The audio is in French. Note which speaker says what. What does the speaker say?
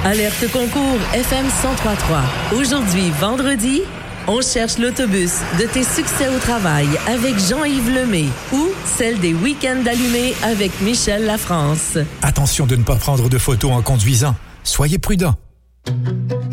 Speaker 1: Alerte concours FM 103.3. Aujourd'hui, vendredi, on cherche l'autobus de tes succès au travail avec Jean-Yves Lemay ou celle des week-ends allumés avec Michel Lafrance.
Speaker 2: Attention de ne pas prendre de photos en conduisant. Soyez prudents.